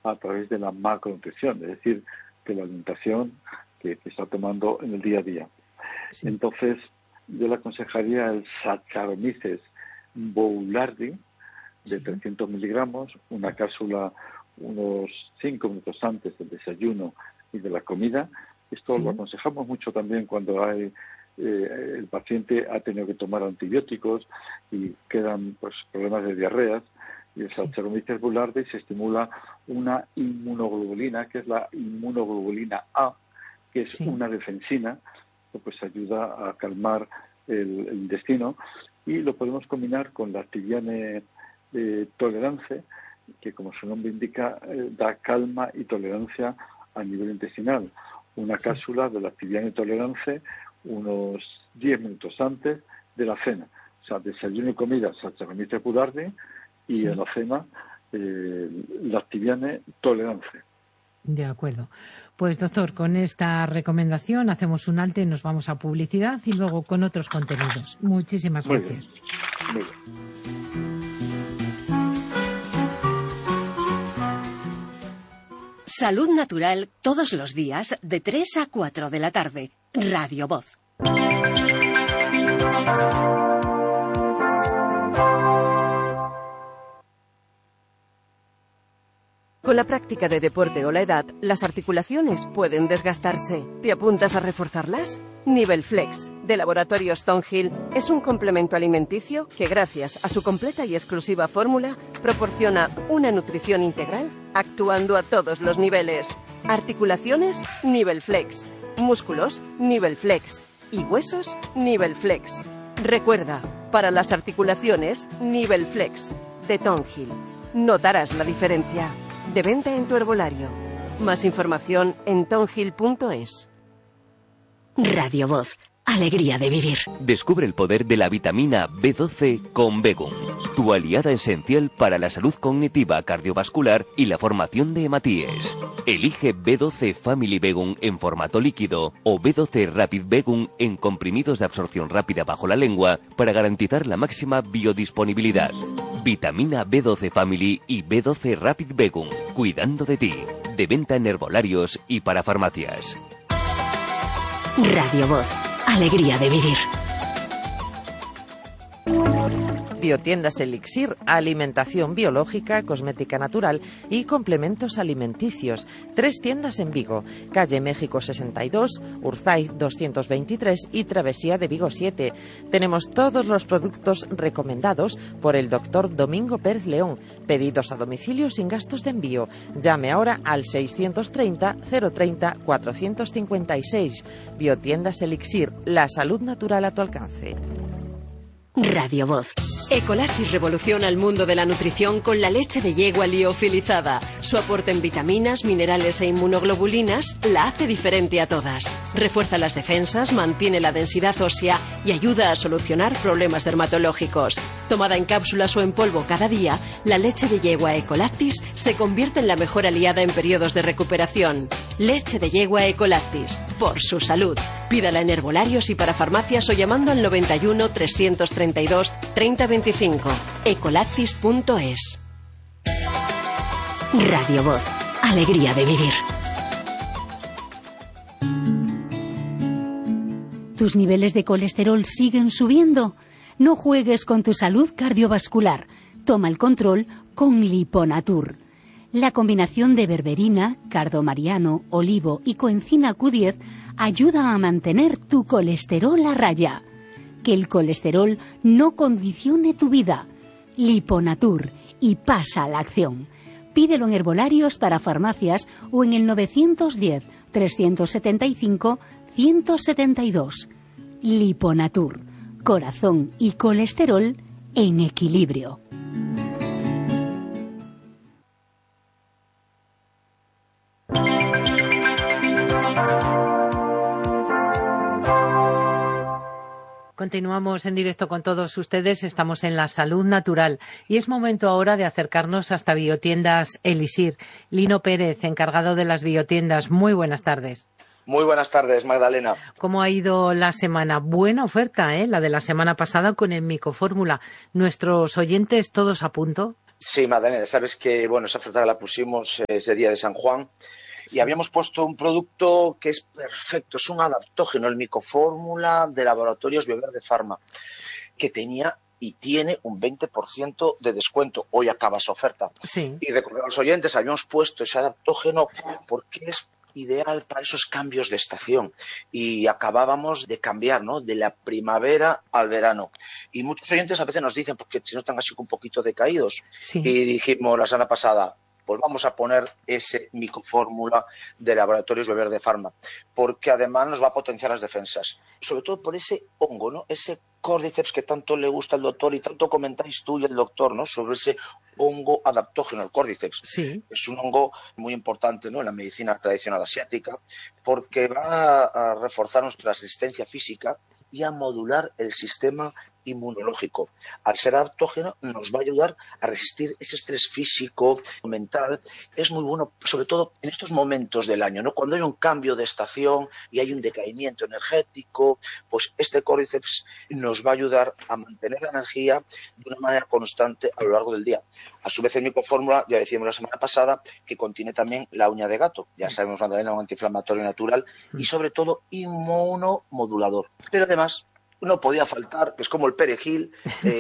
a través de la macronutrición, es decir, de la alimentación que está tomando en el día a día. Sí. Entonces, yo le aconsejaría el Saccharomyces boulardii de 300 miligramos, una cápsula unos 5 minutos antes del desayuno y de la comida. Esto lo aconsejamos mucho también cuando el paciente ha tenido que tomar antibióticos y quedan problemas de diarreas. Y el Saccharomyces boulardii se estimula una inmunoglobulina, que es la inmunoglobulina A, que es una defensina, pues ayuda a calmar el intestino, y lo podemos combinar con la Activiane tolerance, que como su nombre indica, da calma y tolerancia a nivel intestinal. Una cápsula de la Activiane tolerance unos 10 minutos antes de la cena. O sea, desayuno y comida, Saccharomyces boulardii, y en la cena, la Activiane tolerance. De acuerdo. Pues, doctor, con esta recomendación hacemos un alto y nos vamos a publicidad y luego con otros contenidos. Muchísimas gracias. Muy bien. Salud Natural todos los días de 3 a 4 de la tarde. Radio Voz. Con la práctica de deporte o la edad, las articulaciones pueden desgastarse. ¿Te apuntas a reforzarlas? Nivelflex, de Laboratorios Thornhill, es un complemento alimenticio que, gracias a su completa y exclusiva fórmula, proporciona una nutrición integral, actuando a todos los niveles. Articulaciones, Nivelflex. Músculos, Nivelflex. Y huesos, Nivelflex. Recuerda, para las articulaciones, Nivelflex, de Thornhill. Notarás la diferencia. De venta en tu herbolario. Más información en thornhill.es. Radio Voz. Alegría de vivir. Descubre el poder de la vitamina B12 con Begum, tu aliada esencial para la salud cognitiva, cardiovascular y la formación de hematíes. Elige B12 Family Begum en formato líquido o B12 Rapid Begum en comprimidos de absorción rápida bajo la lengua para garantizar la máxima biodisponibilidad. Vitamina B12 Family y B12 Rapid Begum, cuidando de ti. De venta en herbolarios y para farmacias. Radio Voz. Alegría de vivir. Biotiendas Elixir, alimentación biológica, cosmética natural y complementos alimenticios. 3 tiendas en Vigo, calle México 62, Urzaiz 223 y Travesía de Vigo 7. Tenemos todos los productos recomendados por el doctor Domingo Pérez León. Pedidos a domicilio sin gastos de envío. Llame ahora al 630 030 456. Biotiendas Elixir, la salud natural a tu alcance. Radio Voz. Ecolactis revoluciona el mundo de la nutrición con la leche de yegua liofilizada. Su aporte en vitaminas, minerales e inmunoglobulinas la hace diferente a todas. Refuerza las defensas, mantiene la densidad ósea y ayuda a solucionar problemas dermatológicos. Tomada en cápsulas o en polvo cada día, la leche de yegua Ecolactis se convierte en la mejor aliada en periodos de recuperación. Leche de yegua Ecolactis, por su salud. Pídala en herbolarios y para farmacias o llamando al 91 332 3025. Ecolactis.es. Radio Voz. Alegría de vivir. ¿Tus niveles de colesterol siguen subiendo? No juegues con tu salud cardiovascular. Toma el control con Liponatur. La combinación de berberina, cardomariano, olivo y coenzima Q10 ayuda a mantener tu colesterol a raya. Que el colesterol no condicione tu vida. Liponatur, y pasa a la acción. Pídelo en herbolarios para farmacias o en el 910 375 172. Liponatur, corazón y colesterol en equilibrio. Continuamos en directo con todos ustedes, estamos en la salud natural y es momento ahora de acercarnos hasta Biotiendas Elixir. Lino Pérez, encargado de las biotiendas, muy buenas tardes. Muy buenas tardes, Magdalena. ¿Cómo ha ido la semana? Buena oferta, la de la semana pasada con el Micofórmula. ¿Nuestros oyentes todos a punto? Sí, Magdalena, sabes que esa oferta la pusimos ese día de San Juan y habíamos puesto un producto que es perfecto, es un adaptógeno, el Micofórmula de Laboratorios Bioverde Pharma, que tenía y tiene un 20% de descuento. Hoy acaba esa oferta. Sí. Y recordar a los oyentes, habíamos puesto ese adaptógeno porque es ideal para esos cambios de estación y acabábamos de cambiar, ¿no?, de la primavera al verano y muchos oyentes a veces nos dicen porque se notan así un poquito decaídos y dijimos la semana pasada pues vamos a poner ese Micofórmula de Laboratorios Bioverde Pharma porque además nos va a potenciar las defensas, sobre todo por ese hongo, ¿no?, ese Cordyceps que tanto le gusta al doctor y tanto comentáis tú y el doctor, ¿no?, sobre ese hongo adaptógeno, el Cordyceps. Sí. Es un hongo muy importante, ¿no?, en la medicina tradicional asiática porque va a reforzar nuestra resistencia física y a modular el sistema inmunológico. Al ser adaptógeno nos va a ayudar a resistir ese estrés físico, mental. Es muy bueno, sobre todo en estos momentos del año, ¿no?, cuando hay un cambio de estación y hay un decaimiento energético, pues este Cordyceps nos va a ayudar a mantener la energía de una manera constante a lo largo del día. A su vez el Micofórmula, ya decíamos la semana pasada, que contiene también la uña de gato. Ya sabemos, Magdalena, un antiinflamatorio natural y sobre todo inmunomodulador. Pero además no podía faltar, que es como el perejil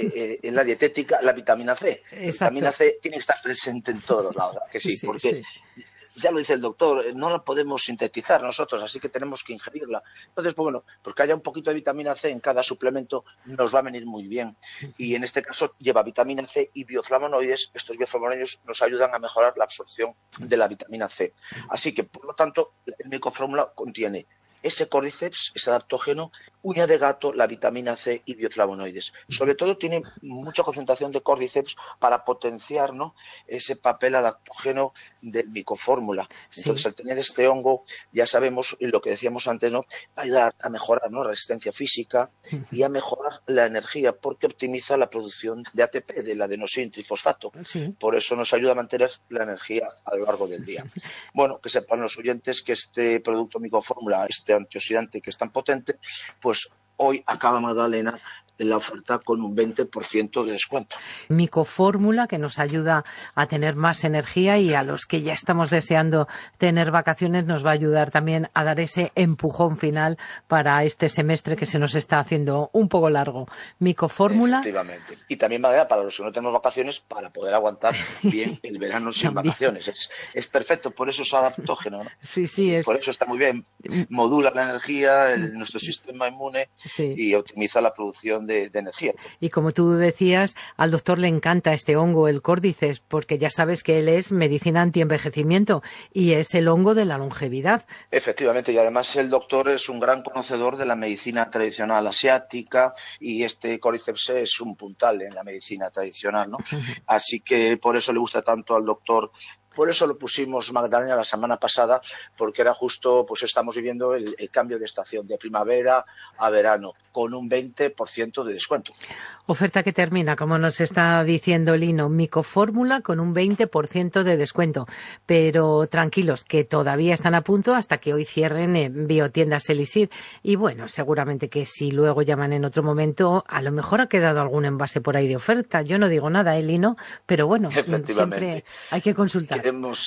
en la dietética, la vitamina C. La vitamina C tiene que estar presente en todos los lados, ¿verdad? Que sí, porque ya lo dice el doctor, no la podemos sintetizar nosotros, así que tenemos que ingerirla. Entonces, pues porque haya un poquito de vitamina C en cada suplemento nos va a venir muy bien. Y en este caso lleva vitamina C y bioflavonoides. Estos bioflavonoides nos ayudan a mejorar la absorción de la vitamina C. Así que, por lo tanto, el Micofórmula contiene ese Cordyceps, ese adaptógeno, uña de gato, la vitamina C y bioflavonoides. Sobre todo tiene mucha concentración de Cordyceps para potenciar, ¿no?, ese papel adaptógeno del Micofórmula. Entonces, al tener este hongo, ya sabemos lo que decíamos antes, ¿no?, va a ayudar a mejorar, ¿no?, la resistencia física y a mejorar la energía porque optimiza la producción de ATP, del adenosín trifosfato. Por eso nos ayuda a mantener la energía a lo largo del día. Bueno, que sepan los oyentes que este producto Micofórmula, este antioxidante que es tan potente, pues hoy acaba, Magdalena, la oferta con un 20% de descuento. Micofórmula, que nos ayuda a tener más energía y a los que ya estamos deseando tener vacaciones nos va a ayudar también a dar ese empujón final para este semestre que se nos está haciendo un poco largo. Micofórmula. Efectivamente. Y también va a dar para los que no tenemos vacaciones para poder aguantar bien el verano sin vacaciones. Es perfecto, por eso es adaptógeno, ¿no? Sí, es. Por eso está muy bien. Modula la energía, nuestro sistema inmune y optimiza la producción de energía. Y como tú decías, al doctor le encanta este hongo, el Cordyceps, porque ya sabes que él es medicina antienvejecimiento y es el hongo de la longevidad. Efectivamente, y además el doctor es un gran conocedor de la medicina tradicional asiática y este Cordyceps es un puntal en la medicina tradicional, ¿no? Así que por eso le gusta tanto al doctor. Por eso lo pusimos, Magdalena, la semana pasada, porque era justo, pues estamos viviendo el cambio de estación, de primavera a verano, con un 20% de descuento. Oferta que termina, como nos está diciendo Lino, Micofórmula con un 20% de descuento. Pero tranquilos, que todavía están a punto hasta que hoy cierren en Biotiendas Elixir. Y bueno, seguramente que si luego llaman en otro momento, a lo mejor ha quedado algún envase por ahí de oferta. Yo no digo nada, Lino, pero bueno, siempre hay que consultar.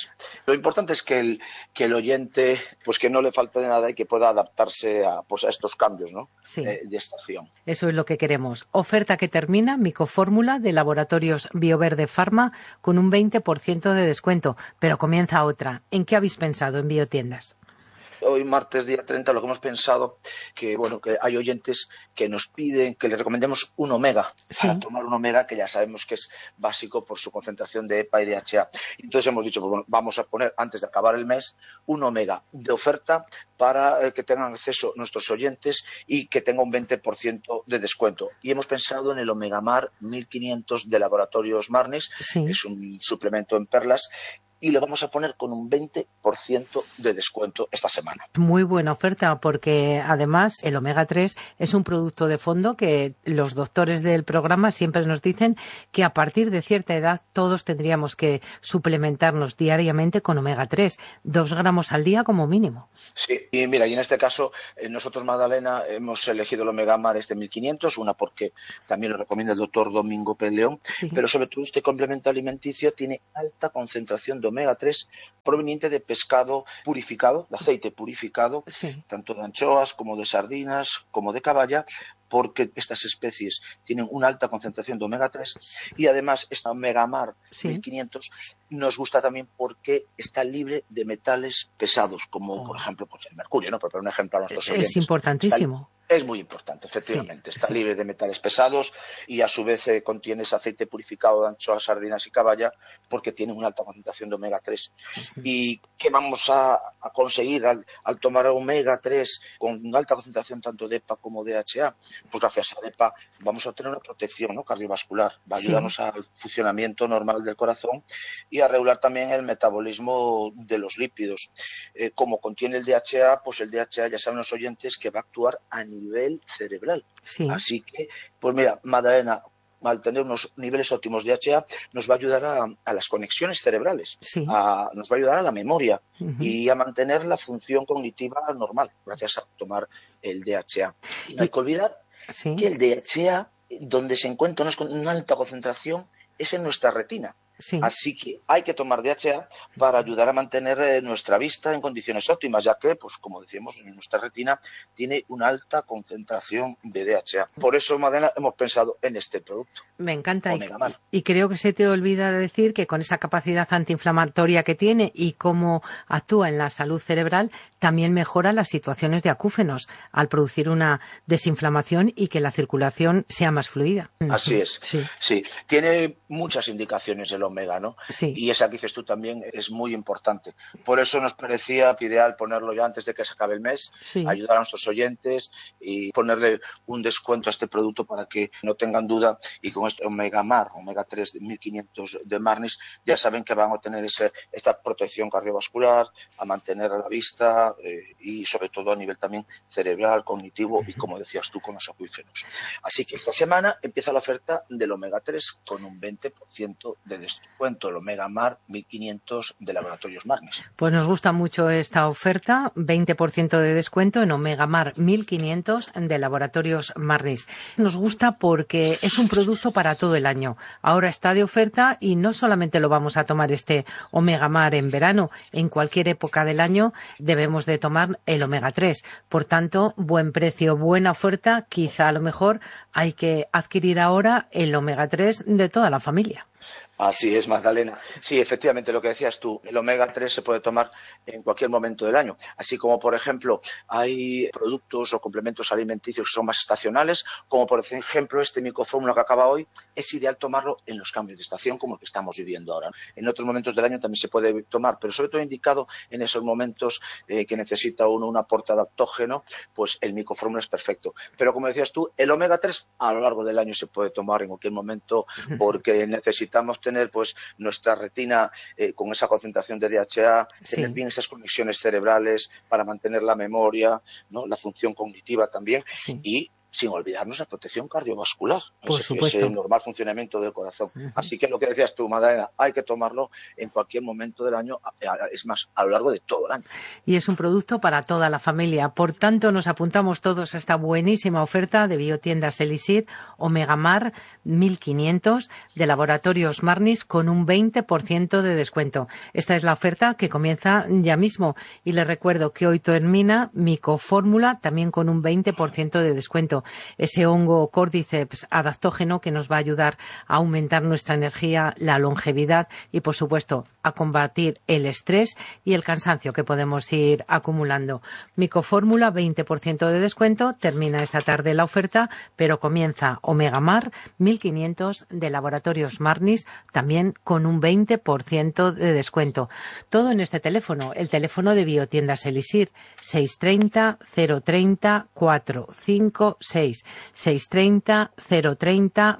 Lo importante es que el oyente, pues que no le falte de nada y que pueda adaptarse a estos cambios, ¿no? De estación. Eso es lo que queremos. Oferta que termina, Micofórmula de Laboratorios Bioverde Pharma con un 20% de descuento. Pero comienza otra. ¿En qué habéis pensado en Biotiendas? Hoy, martes, día 30, lo que hemos pensado, que hay oyentes que nos piden que les recomendemos un omega, para tomar un omega, que ya sabemos que es básico por su concentración de EPA y DHA. Entonces hemos dicho, pues vamos a poner, antes de acabar el mes, un omega de oferta para que tengan acceso nuestros oyentes y que tenga un 20% de descuento. Y hemos pensado en el Omega Mar 1500 de Laboratorios Marnis, que es un suplemento en perlas, y le vamos a poner con un 20% de descuento esta semana. Muy buena oferta, porque además el omega 3 es un producto de fondo que los doctores del programa siempre nos dicen que a partir de cierta edad todos tendríamos que suplementarnos diariamente con omega 3, 2 gramos al día como mínimo. Sí, y mira, y en este caso nosotros, Magdalena, hemos elegido el Omega Mar 1500, una porque también lo recomienda el doctor Domingo Peleón, pero sobre todo este complemento alimenticio tiene alta concentración de omega 3 proveniente de pescado purificado, de aceite purificado, tanto de anchoas como de sardinas, como de caballa, porque estas especies tienen una alta concentración de omega 3 y además esta Omega Mar 1500 nos gusta también porque está libre de metales pesados, como por ejemplo pues el mercurio, ¿no? Por poner un ejemplo a nuestros oyentes. Es importantísimo. Es muy importante, efectivamente. Está libre de metales pesados y a su vez contiene ese aceite purificado de anchoas, sardinas y caballa porque tiene una alta concentración de omega 3. ¿Y qué vamos a conseguir al tomar omega 3 con alta concentración tanto de EPA como de DHA? Pues gracias a EPA vamos a obtener una protección, ¿no?, cardiovascular. Va a ayudarnos al funcionamiento normal del corazón y a regular también el metabolismo de los lípidos. Como contiene el DHA, pues el DHA ya saben los oyentes que va a actuar a nivel cerebral. Así que, pues mira, Magdalena, al tener unos niveles óptimos de DHA, nos va a ayudar a las conexiones cerebrales, nos va a ayudar a la memoria y a mantener la función cognitiva normal, gracias a tomar el DHA. Y no hay que olvidar que el DHA, donde se encuentra una alta concentración, es en nuestra retina. Así que hay que tomar DHA para ayudar a mantener nuestra vista en condiciones óptimas, ya que, pues como decíamos, nuestra retina tiene una alta concentración de DHA. Por eso, Magdalena, hemos pensado en este producto. Me encanta. Y creo que se te olvida decir que con esa capacidad antiinflamatoria que tiene y cómo actúa en la salud cerebral, también mejora las situaciones de acúfenos al producir una desinflamación y que la circulación sea más fluida. Así es. Sí. Tiene muchas indicaciones el omega, ¿no? Y esa que dices tú también es muy importante. Por eso nos parecía ideal ponerlo ya antes de que se acabe el mes, ayudar a nuestros oyentes y ponerle un descuento a este producto para que no tengan duda. Y con este Omega Mar, Omega 3 de 1500 de Marnis, ya saben que van a obtener esta protección cardiovascular, a mantener la vista y sobre todo a nivel también cerebral, cognitivo y, como decías tú, con los acuíferos. Así que esta semana empieza la oferta del Omega 3 con un 20% de descuento, el Omega Mar 1500 de Laboratorios Marnis. Pues nos gusta mucho esta oferta, 20% de descuento en Omega Mar 1500 de Laboratorios Marnis. Nos gusta porque es un producto para todo el año. Ahora está de oferta y no solamente lo vamos a tomar este Omega Mar en verano, en cualquier época del año debemos de tomar el Omega 3. Por tanto, buen precio, buena oferta, quizá a lo mejor hay que adquirir ahora el Omega 3 de toda la familia. Así es, Magdalena. Sí, efectivamente, lo que decías tú, el omega 3 se puede tomar en cualquier momento del año. Así como, por ejemplo, hay productos o complementos alimenticios que son más estacionales, como por ejemplo este micofórmula que acaba hoy, es ideal tomarlo en los cambios de estación como el que estamos viviendo ahora. En otros momentos del año también se puede tomar, pero sobre todo indicado en esos momentos que necesita uno un aporte adaptógeno, pues el micofórmula es perfecto. Pero como decías tú, el omega 3 a lo largo del año se puede tomar en cualquier momento porque necesitamos tener pues nuestra retina con esa concentración de DHA, tener bien esas conexiones cerebrales para mantener la memoria, ¿no?, la función cognitiva también y sin olvidarnos la protección cardiovascular, ese normal funcionamiento del corazón. Así que lo que decías tú, Magdalena, hay que tomarlo en cualquier momento del año, es más, a lo largo de todo el año. Y es un producto para toda la familia. Por tanto, nos apuntamos todos a esta buenísima oferta de Biotiendas Elixir, Omega Mar 1500 de Laboratorios Marnis con un 20% de descuento. Esta es la oferta que comienza ya mismo. Y les recuerdo que hoy termina Micofórmula también con un 20% de descuento. Ese hongo Cordyceps adaptógeno que nos va a ayudar a aumentar nuestra energía, la longevidad y, por supuesto, a combatir el estrés y el cansancio que podemos ir acumulando. Micofórmula, 20% de descuento. Termina esta tarde la oferta, pero comienza Omega Mar 1500 de Laboratorios Marnis, también con un 20% de descuento. Todo en este teléfono, el teléfono de Biotiendas Elixir, 630 030 456. 6, 630 030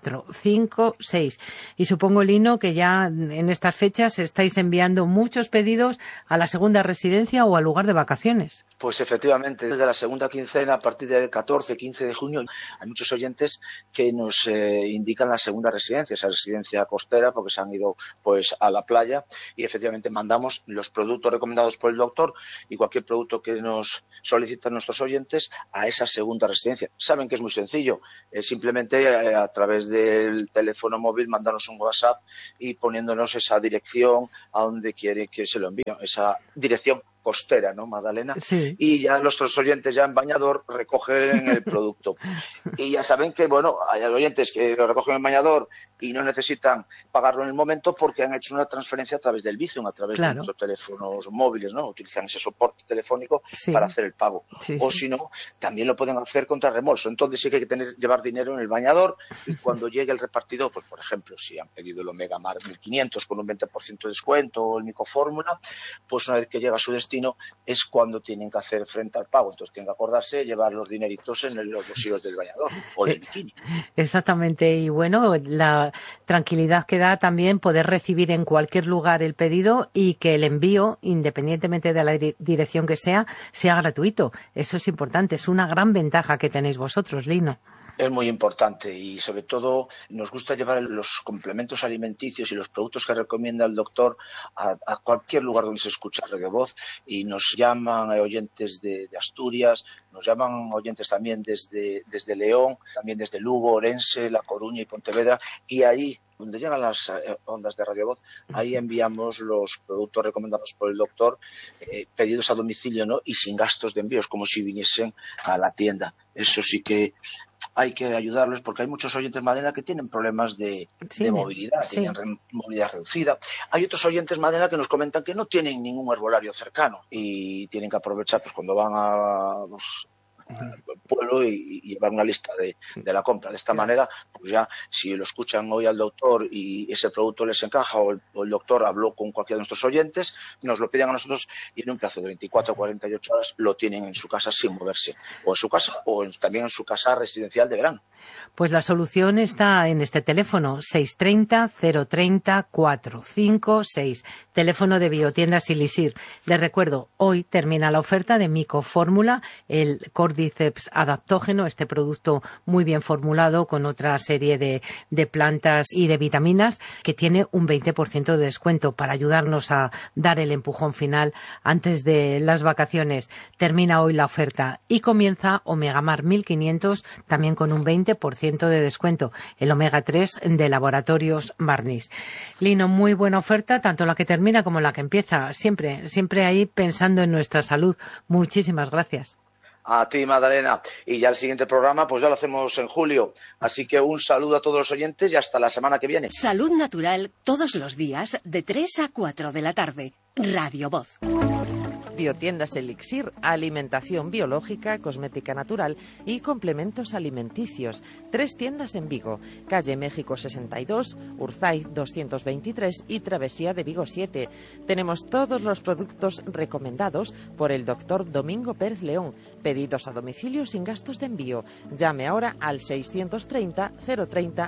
456. Y supongo, Lino, que ya en estas fechas estáis enviando muchos pedidos a la segunda residencia o al lugar de vacaciones. Pues efectivamente, desde la segunda quincena, a partir del 14, 15 de junio, hay muchos oyentes que nos indican la segunda residencia, esa residencia costera, porque se han ido pues a la playa, y efectivamente mandamos los productos recomendados por el doctor y cualquier producto que nos solicitan nuestros oyentes a esa segunda residencia. Saben que es muy sencillo, simplemente a través del teléfono móvil mandarnos un WhatsApp y poniéndonos esa dirección a donde quiere que se lo envíe, esa dirección costera, ¿no, Magdalena? Sí. Y ya nuestros oyentes ya en bañador recogen el producto. Y ya saben que, bueno, hay oyentes que lo recogen en bañador y no necesitan pagarlo en el momento porque han hecho una transferencia a través del Bizum, a través de nuestros teléfonos móviles, ¿no? Utilizan ese soporte telefónico para hacer el pago. O si no, también lo pueden hacer contra reembolso. Entonces sí que hay que llevar dinero en el bañador y cuando llegue el repartidor, pues por ejemplo, si han pedido el Omega Mar 1500 con un 20% de descuento o el Micofórmula, pues una vez que llega a su destino es cuando tienen que hacer frente al pago. Entonces tienen que acordarse de llevar los dineritos en los bolsillos del bañador o del bikini. Exactamente. Y bueno, la tranquilidad que da también poder recibir en cualquier lugar el pedido y que el envío, independientemente de la dirección que sea gratuito. Eso es importante. Es una gran ventaja que tenéis vosotros, Lino. Es muy importante y sobre todo nos gusta llevar los complementos alimenticios y los productos que recomienda el doctor a cualquier lugar donde se escucha Radio Voz, y nos llaman oyentes de Asturias, nos llaman oyentes también desde León, también desde Lugo, Orense, La Coruña y Pontevedra, y ahí donde llegan las ondas de Radio Voz, ahí enviamos los productos recomendados por el doctor, pedidos a domicilio, ¿no? Y sin gastos de envíos, como si viniesen a la tienda. Eso sí que hay que ayudarlos porque hay muchos oyentes, Madela, que tienen problemas de movilidad, tienen movilidad reducida. Hay otros oyentes, Madela, que nos comentan que no tienen ningún herbolario cercano y tienen que aprovechar pues cuando van a pueblo y llevar una lista de la compra. De esta manera, pues ya si lo escuchan hoy al doctor y ese producto les encaja o el doctor habló con cualquiera de nuestros oyentes, nos lo piden a nosotros y en un plazo de 24 o 48 horas lo tienen en su casa sin moverse, o en su casa o también en su casa residencial de verano. Pues la solución está en este teléfono, 630 030 456, teléfono de Biotiendas Elixir. Les recuerdo, hoy termina la oferta de Micofórmula, el Cordyceps adaptógeno, este producto muy bien formulado con otra serie de plantas y de vitaminas, que tiene un 20% de descuento para ayudarnos a dar el empujón final antes de las vacaciones. Termina hoy la oferta y comienza Omega Mar 1500 también con un 20% de descuento, el Omega 3 de Laboratorios Barnis. Lino, muy buena oferta, tanto la que termina como la que empieza, siempre ahí pensando en nuestra salud. Muchísimas gracias. A ti, Magdalena. Y ya el siguiente programa, pues ya lo hacemos en julio. Así que un saludo a todos los oyentes y hasta la semana que viene. Salud Natural, todos los días, de 3 a 4 de la tarde. Radio Voz. Biotiendas Elixir, alimentación biológica, cosmética natural y complementos alimenticios. 3 tiendas en Vigo, calle México 62, Urzaiz 223 y Travesía de Vigo 7. Tenemos todos los productos recomendados por el doctor Domingo Pérez León. Pedidos a domicilio sin gastos de envío. Llame ahora al 630 030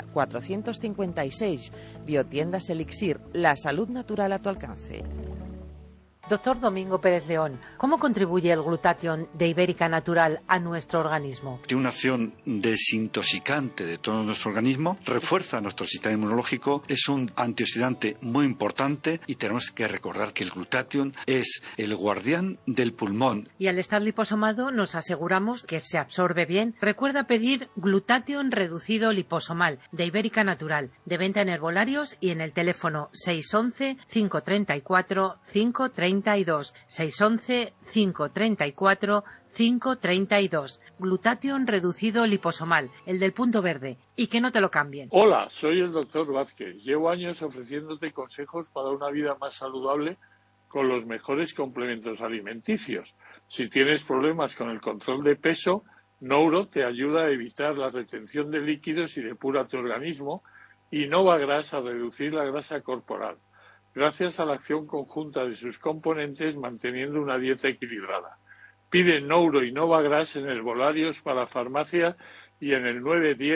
456. Biotiendas Elixir, la salud natural a tu alcance. Doctor Domingo Pérez León, ¿cómo contribuye el glutatión de Ibérica Natural a nuestro organismo? Tiene una acción desintoxicante de todo nuestro organismo, refuerza nuestro sistema inmunológico, es un antioxidante muy importante y tenemos que recordar que el glutatión es el guardián del pulmón. Y al estar liposomado nos aseguramos que se absorbe bien. Recuerda pedir glutatión reducido liposomal de Ibérica Natural, de venta en herbolarios y en el teléfono 611 534 532. 611 534 532. Glutatión reducido liposomal, el del punto verde. Y que no te lo cambien. Hola, soy el doctor Vázquez. Llevo años ofreciéndote consejos para una vida más saludable con los mejores complementos alimenticios. Si tienes problemas con el control de peso, Nouro te ayuda a evitar la retención de líquidos y depura tu organismo, y Nova Gras a reducir la grasa corporal, gracias a la acción conjunta de sus componentes manteniendo una dieta equilibrada. Pide Nouro y Novagras en herbolarios para farmacia y en el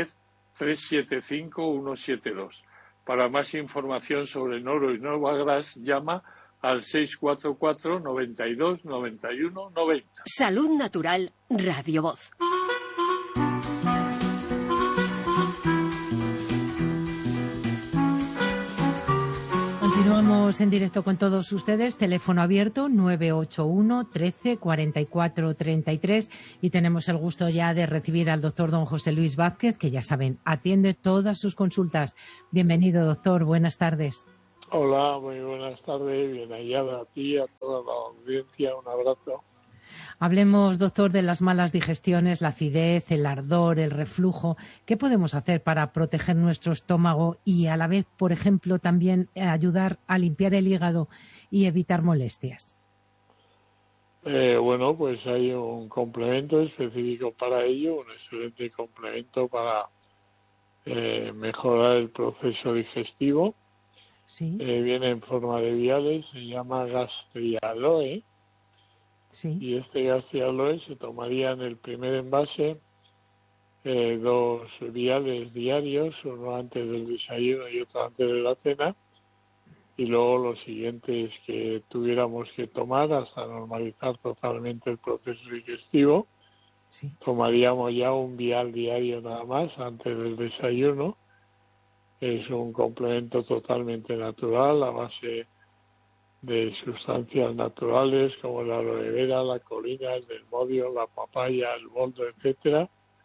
910-375-172. Para más información sobre Nouro y Novagras, llama al 644 92 91 90. Salud Natural, Radio Voz. Continuamos en directo con todos ustedes, teléfono abierto 981 13 44 33 y tenemos el gusto ya de recibir al doctor don José Luis Vázquez, que ya saben, atiende todas sus consultas. Bienvenido, doctor, buenas tardes. Hola, muy buenas tardes, bien hallada a ti, a toda la audiencia, un abrazo. Hablemos, doctor, de las malas digestiones, la acidez, el ardor, el reflujo. ¿Qué podemos hacer para proteger nuestro estómago y a la vez, por ejemplo, también ayudar a limpiar el hígado y evitar molestias? Bueno, pues hay un complemento específico para ello, un excelente complemento para mejorar el proceso digestivo. Sí. Viene en forma de viales, se llama Gastrialoe. Sí. Y este Gastrialoe se tomaría en el primer envase 2 viales diarios, uno antes del desayuno y otro antes de la cena, y luego los siguientes que tuviéramos que tomar hasta normalizar totalmente el proceso digestivo. Sí. Tomaríamos ya un vial diario nada más antes del desayuno. Es un complemento totalmente natural a base de sustancias naturales como la aloe vera, la colina, el desmodio, la papaya, el boldo, etcétera.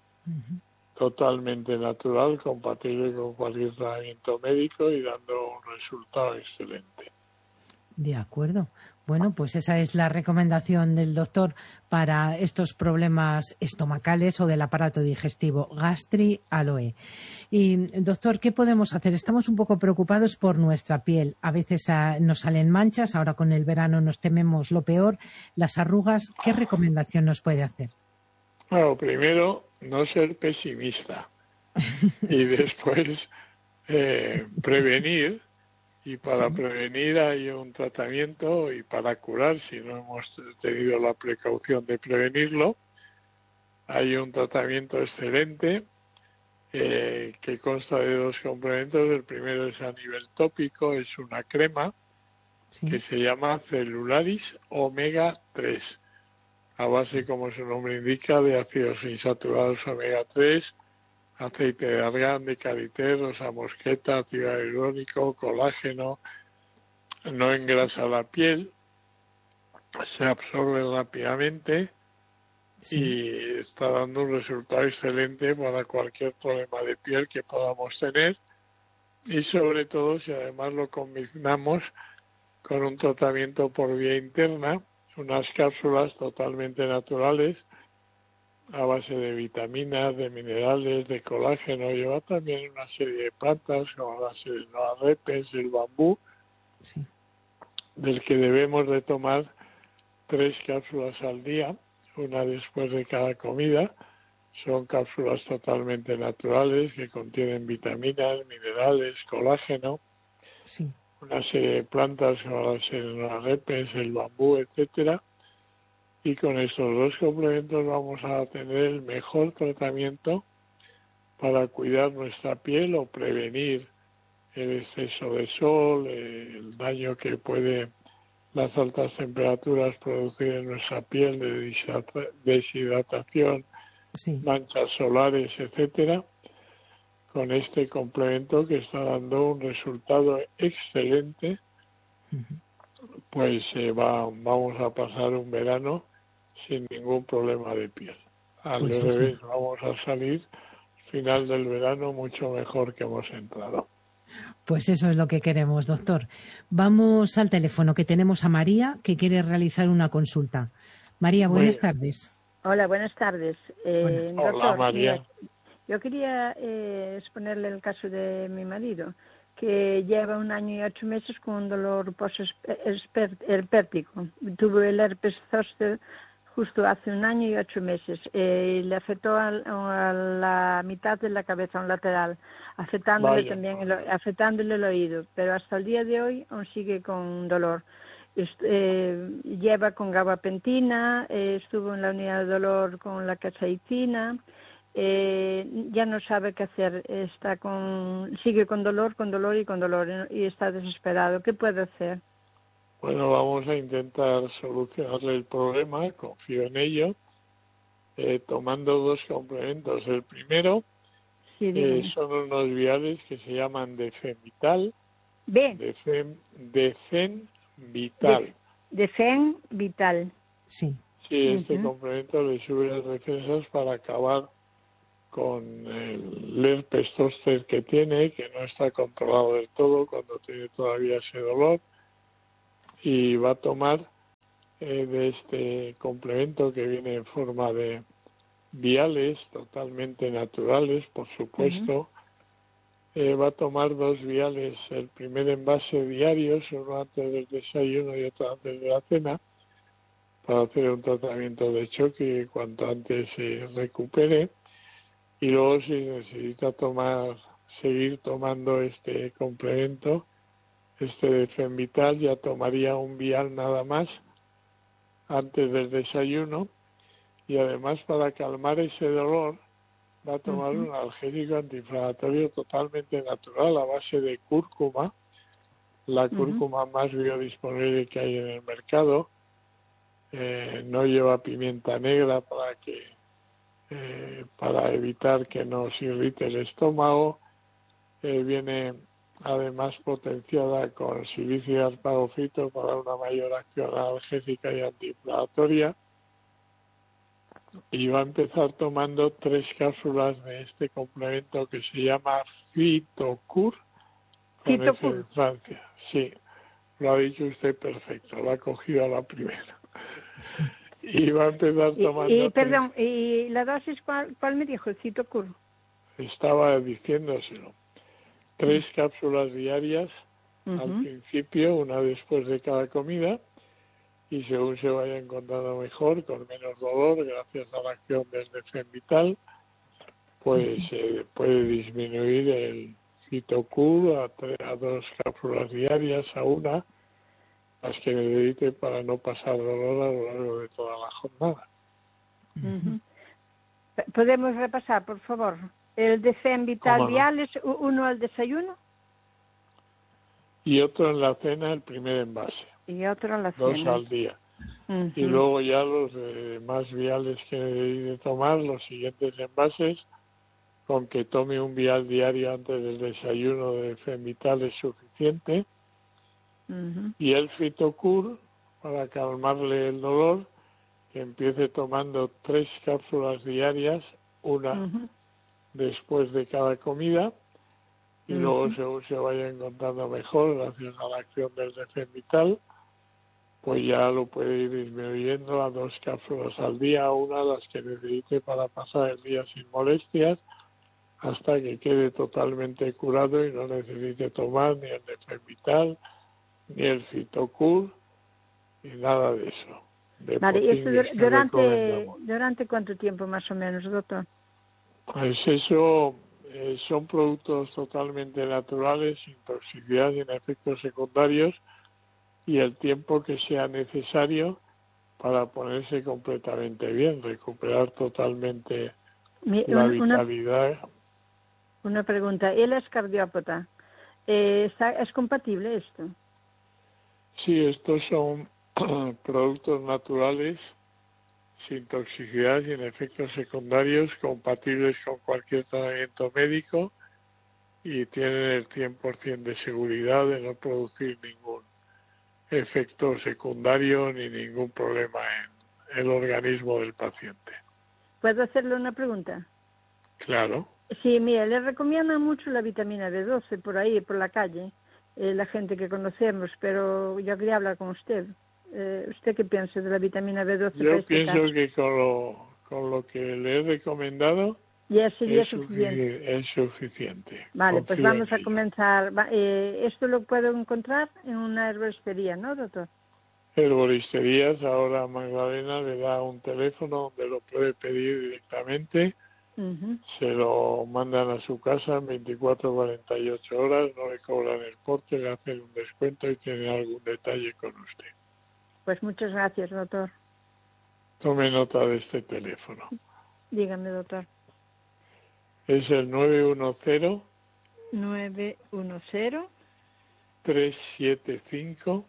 Totalmente natural, compatible con cualquier tratamiento médico y dando un resultado excelente. De acuerdo. Bueno, pues esa es la recomendación del doctor para estos problemas estomacales o del aparato digestivo, Gastrialoe. Y, doctor, ¿qué podemos hacer? Estamos un poco preocupados por nuestra piel. A veces nos salen manchas, ahora con el verano nos tememos lo peor, las arrugas. ¿Qué recomendación nos puede hacer? Bueno, primero, no ser pesimista y después prevenir. Y para prevenir hay un tratamiento y para curar, si no hemos tenido la precaución de prevenirlo, hay un tratamiento excelente que consta de 2 complementos. El primero es a nivel tópico, es una crema que se llama Celularis Omega 3, a base, como su nombre indica, de ácidos insaturados omega 3, aceite de argán, de karité, rosa mosqueta, ácido hialurónico, colágeno, no engrasa la piel, se absorbe rápidamente y está dando un resultado excelente para cualquier problema de piel que podamos tener, y sobre todo si además lo combinamos con un tratamiento por vía interna, unas cápsulas totalmente naturales a base de vitaminas, de minerales, de colágeno. Lleva también una serie de plantas como la selenoa repens, el bambú, del que debemos de tomar 3 cápsulas al día, una después de cada comida. Son cápsulas totalmente naturales que contienen vitaminas, minerales, colágeno, una serie de plantas como la selenoa repens, el bambú, etcétera. Y con estos 2 complementos vamos a tener el mejor tratamiento para cuidar nuestra piel o prevenir el exceso de sol, el daño que puede las altas temperaturas producir en nuestra piel de deshidratación, manchas solares, etcétera. Con este complemento que está dando un resultado excelente, pues vamos a pasar un verano sin ningún problema de piel. Al revés, vamos a salir al final del verano mucho mejor que hemos entrado. Pues eso es lo que queremos, doctor. Vamos al teléfono, que tenemos a María, que quiere realizar una consulta. María, buenas tardes. Hola, buenas tardes. Doctor, hola, María. Mira, yo quería exponerle el caso de mi marido, que lleva 1 año y 8 meses con un dolor post-herpético. Tuvo el herpes zóster justo hace 1 año y 8 meses. Le afectó a la mitad de la cabeza, a un lateral, afectándole también afectándole el oído, pero hasta el día de hoy aún sigue con dolor. lleva con gabapentina, estuvo en la unidad de dolor con la capsaicina, ya no sabe qué hacer, sigue con dolor y está desesperado. ¿Qué puede hacer? Bueno, vamos a intentar solucionarle el problema, confío en ello, tomando 2 complementos. El primero son unos viales que se llaman Defen Vital. Defen Vital. Defen Vital. Sí. Sí, este complemento le sube las defensas para acabar con el herpes zóster que tiene, que no está controlado del todo cuando tiene todavía ese dolor. Y va a tomar de este complemento que viene en forma de viales totalmente naturales, por supuesto. Va a tomar 2 viales, el primer envase diarios, uno antes del desayuno y otro antes de la cena, para hacer un tratamiento de choque y cuanto antes se recupere. Y luego, si necesita seguir tomando este complemento, este Defen Vital, ya tomaría un vial nada más antes del desayuno, y además, para calmar ese dolor, va a tomar un analgésico antiinflamatorio totalmente natural a base de cúrcuma, la cúrcuma más biodisponible que hay en el mercado. No lleva pimienta negra para evitar que nos irrite el estómago. Viene además potenciada con silicio y asparagofito para una mayor acción analgésica y antiinflamatoria. Y va a empezar tomando 3 cápsulas de este complemento que se llama Fitocur, con F de Francia. Sí, lo ha dicho usted perfecto, lo ha cogido a la primera. Y va a empezar tomando... Perdón, ¿y la dosis cuál me dijo, el Fitocur? Estaba diciéndoselo. 3 cápsulas diarias al principio, una después de cada comida, y según se vaya encontrando mejor, con menos dolor, gracias a la acción del Defen Vital, pues puede disminuir el Fitocur a 2 cápsulas diarias, a una, las que necesite para no pasar dolor a lo largo de toda la jornada. ¿Podemos repasar, por favor? El Defen Vital vial es uno al desayuno. Y otro en la cena, el primer envase. Y otro en la cena. 2 al día. Y luego ya los demás viales que debe tomar, los siguientes envases, con que tome un vial diario antes del desayuno de Defen Vital es suficiente. Y el Fitocur, para calmarle el dolor, que empiece tomando 3 cápsulas diarias, una después de cada comida, y luego según se vaya encontrando mejor, gracias a la acción del Defen Vital, pues ya lo puede ir disminuyendo a 2 cápsulas al día, una de las que necesite para pasar el día sin molestias, hasta que quede totalmente curado y no necesite tomar ni el Defen Vital, ni el Fitocur, ni nada de eso. Vale, ¿y esto durante cuánto tiempo más o menos, doctor? Pues eso son productos totalmente naturales, sin toxicidad, sin efectos secundarios, y el tiempo que sea necesario para ponerse completamente bien, recuperar totalmente la vitalidad. Una pregunta, él es cardiópata, ¿es compatible esto? Sí, estos son productos naturales, sin toxicidad, sin efectos secundarios, compatibles con cualquier tratamiento médico, y tienen el 100% de seguridad de no producir ningún efecto secundario ni ningún problema en el organismo del paciente. ¿Puedo hacerle una pregunta? Claro. Sí, mira, le recomiendan mucho la vitamina B12 por ahí, por la calle, la gente que conocemos, pero yo quería hablar con usted. ¿Usted qué piensa de la vitamina B12? Yo pienso que con lo que le he recomendado ya sería es suficiente. Vale, pues vamos a comenzar. Esto lo puedo encontrar en una herboristería, ¿no, doctor? Herboristerías, ahora Magdalena le da un teléfono donde lo puede pedir directamente. Se lo mandan a su casa en 24 o 48 horas, no le cobran el porte, le hacen un descuento y tiene algún detalle con usted. Pues muchas gracias, doctor. Tome nota de este teléfono. Dígame, doctor. Es el 910 375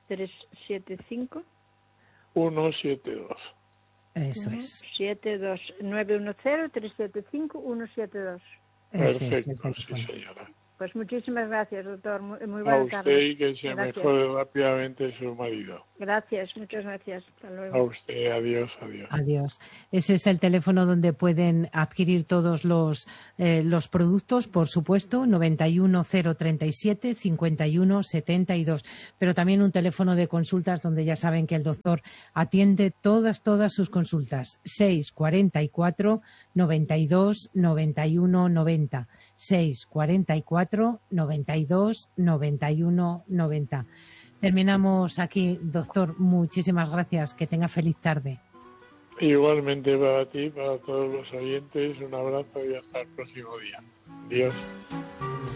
172. Eso es. 172 910 375 172. Perfecto, sí, señora. Pues muchísimas gracias, doctor. Muy A buenas usted tardes. y que se Gracias. mejore rápidamente su marido. Gracias, muchas gracias. Hasta luego. A usted, adiós, adiós. Adiós. Ese es el teléfono donde pueden adquirir todos los productos, por supuesto, 91037 5172. Pero también un teléfono de consultas donde ya saben que el doctor atiende todas sus consultas. 644 92 91 90. 644 92 91 90. Terminamos aquí, doctor. Muchísimas gracias. Que tenga feliz tarde. Igualmente para ti, para todos los oyentes, un abrazo y hasta el próximo día. Adiós.